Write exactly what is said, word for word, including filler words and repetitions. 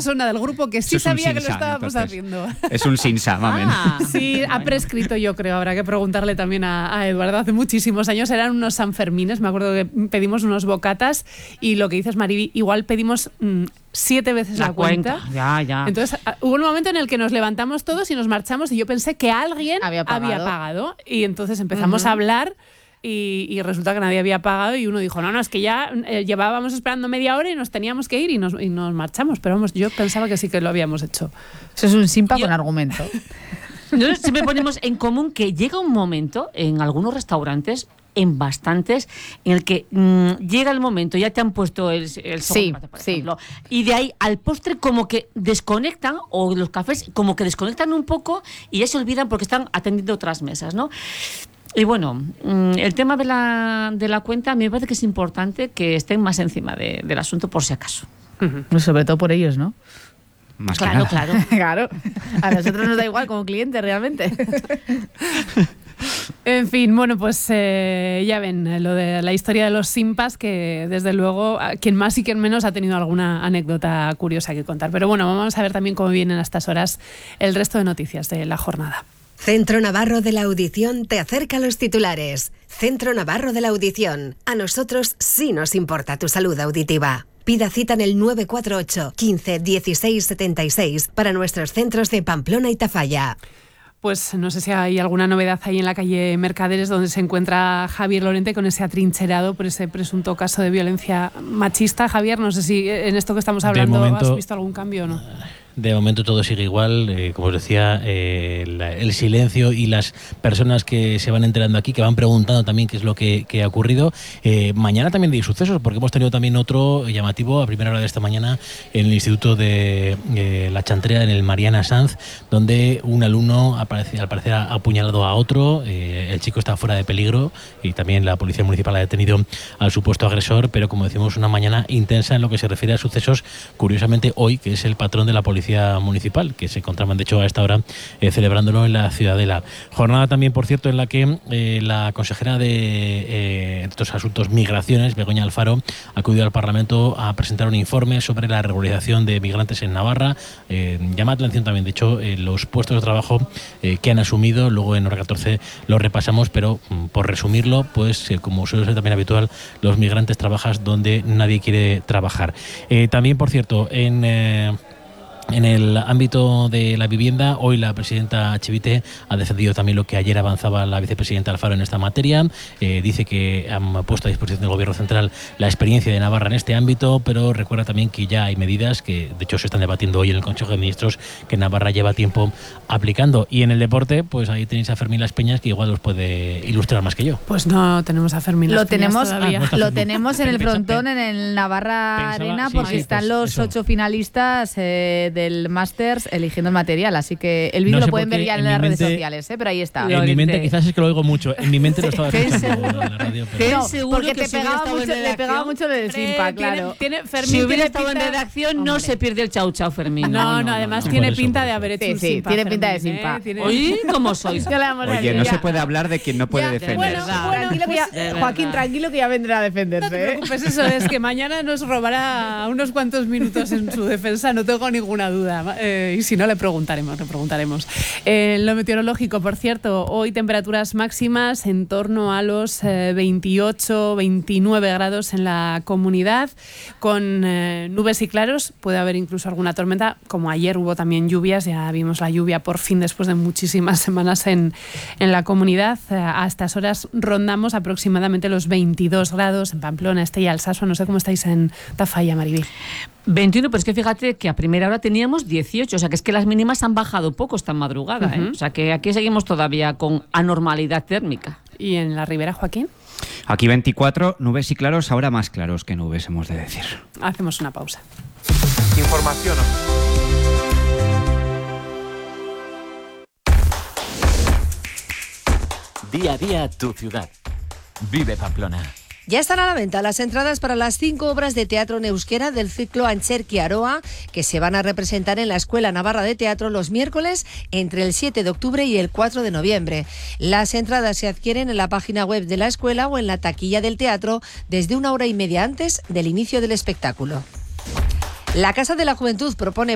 persona del grupo que sí es sabía que Sinsa, lo estábamos entonces. haciendo. Es un Sinsa, mamen. Ah, sí, ha prescrito, yo creo. Habrá que preguntarle también a, a Eduardo. Hace muchísimos años eran unos Sanfermines. Me acuerdo que pedimos unos bocatas y lo que dices, Mariby, igual pedimos mmm, siete veces la, la cuenta. cuenta. Ya, ya. Entonces hubo un momento en el que nos levantamos todos y nos marchamos y yo pensé que alguien había pagado. Había pagado. Y entonces empezamos uh-huh. a hablar. Y, y resulta que nadie había pagado y uno dijo, no, no, es que ya eh, llevábamos esperando media hora y nos teníamos que ir y nos, y nos marchamos. Pero vamos, yo pensaba que sí que lo habíamos hecho. Eso es un simpa yo, con argumento. Nosotros siempre ponemos en común que llega un momento en algunos restaurantes, en bastantes, en el que mmm, llega el momento, ya te han puesto el, el sí, plato, por sí. ejemplo, y de ahí al postre como que desconectan, o los cafés como que desconectan un poco y ya se olvidan porque están atendiendo otras mesas, ¿no? Y bueno, el tema de la, de la cuenta, a mí me parece que es importante que estén más encima de, del asunto por si acaso. Uh-huh. Sobre todo por ellos, ¿no? Más claro, que nada. claro. Claro. A nosotros nos da igual como cliente, realmente. En fin, bueno, pues eh, ya ven, lo de la historia de los simpas, que desde luego, quien más y quien menos ha tenido alguna anécdota curiosa que contar. Pero bueno, vamos a ver también cómo vienen a estas horas el resto de noticias de la jornada. Centro Navarro de la Audición te acerca a los titulares. Centro Navarro de la Audición. A nosotros sí nos importa tu salud auditiva. Pida cita en el nueve cuatro ocho, quince, dieciséis, setenta y seis para nuestros centros de Pamplona y Tafalla. Pues no sé si hay alguna novedad ahí en la calle Mercaderes, donde se encuentra Javier Lorente con ese atrincherado por ese presunto caso de violencia machista. Javier, no sé si en esto que estamos hablando momento, has visto algún cambio o no. De momento todo sigue igual, eh, como os decía, eh, la, el silencio y las personas que se van enterando aquí, que van preguntando también qué es lo que, que ha ocurrido. Eh, mañana también hay sucesos, porque hemos tenido también otro llamativo a primera hora de esta mañana en el Instituto de eh, La Chantrea, en el Mariana Sanz, donde un alumno aparece, al parecer ha apuñalado a otro. Eh, el chico está fuera de peligro y también la Policía Municipal ha detenido al supuesto agresor, pero como decimos, una mañana intensa en lo que se refiere a sucesos, curiosamente hoy, que es el patrón de la Policía Municipal, que se encontraban de hecho a esta hora eh, celebrándolo en la Ciudadela. Jornada también, por cierto, en la que eh, la consejera de eh, estos asuntos migraciones, Begoña Alfaro, ha acudido al Parlamento a presentar un informe sobre la regularización de migrantes en Navarra. Eh, llama la atención también, de hecho, eh, los puestos de trabajo eh, que han asumido. Luego en hora catorce lo repasamos, pero mm, por resumirlo, pues eh, como suele ser también habitual, los migrantes trabajan donde nadie quiere trabajar. Eh, también, por cierto, en... Eh, En el ámbito de la vivienda, hoy la presidenta Chivite ha defendido también lo que ayer avanzaba la vicepresidenta Alfaro en esta materia. Eh, dice que han puesto a disposición del Gobierno Central la experiencia de Navarra en este ámbito, pero recuerda también que ya hay medidas que de hecho se están debatiendo hoy en el Consejo de Ministros que Navarra lleva tiempo aplicando. Y en el deporte, pues ahí tenéis a Fermín Las Peñas, que igual os puede ilustrar más que yo. Pues no tenemos a Fermín Las lo Peñas tenemos, todavía. Ah, lo tenemos en el frontón, en el Navarra Pensaba, Arena, sí, porque sí, están pues los eso. ocho finalistas eh, del Masters eligiendo el material, así que el vídeo No sé lo pueden por ver qué ya en, en las mi redes mente- sociales, ¿eh? Pero ahí está. En mi mente, quizás es que lo oigo mucho, en mi mente lo estaba Qué escuchando seguro. en la radio. Qué Pero... No, seguro porque que te si hubiera pegaba estado en mucho, le redacción- pegaba mucho del Hombre, Simpa, tiene- claro. tiene- Fermín Si hubiera tiene estado en pinta- redacción, no Hombre. se pierde el chau chau, Fermín. No, no, además no. tiene Por eso, pinta por de eso. haber hecho Sí, un sí, simpa, tiene pinta de Fermín, simpa. ¿eh? Tiene- Oye, ¿cómo sois? Ya le vamos a Oye, decir, no ya. se puede hablar de quien no puede Ya, defender. bueno, verdad. bueno, Tranquilo que ya- De verdad. Joaquín, tranquilo que ya vendrá a No te defenderse. ¿eh? preocupes, eso es que mañana nos robará unos cuantos minutos en su defensa, no tengo ninguna duda. Eh, y si no, le preguntaremos, le preguntaremos. Eh, lo meteorológico, por cierto, hoy temperaturas máximas en torno a los eh, veintiocho, veintinueve grados en la comunidad, con eh, nubes y claros. Puede haber incluso alguna tormenta, como ayer hubo también lluvias, ya vimos la lluvia por fin después de muchísimas semanas en, en la comunidad. Eh, a estas horas rondamos aproximadamente los veintidós grados en Pamplona, Estella, Alsasua. No sé cómo estáis en Tafalla, Mariby. veintiuno, pero es que fíjate que a primera hora teníamos dieciocho, o sea que es que las mínimas han bajado poco esta madrugada, Uh-huh. ¿eh? O sea que aquí seguimos todavía con anormalidad térmica. ¿Y en la Ribera, Joaquín? Aquí veinticuatro, nubes y claros, ahora más claros que nubes, hemos de decir. Hacemos una pausa. Información. Día a día tu ciudad. Vive Pamplona. Ya están a la venta las entradas para las cinco obras de teatro en euskera del ciclo Antzerki Aroa, que se van a representar en la Escuela Navarra de Teatro los miércoles entre el siete de octubre y el cuatro de noviembre. Las entradas se adquieren en la página web de la escuela o en la taquilla del teatro desde una hora y media antes del inicio del espectáculo. La Casa de la Juventud propone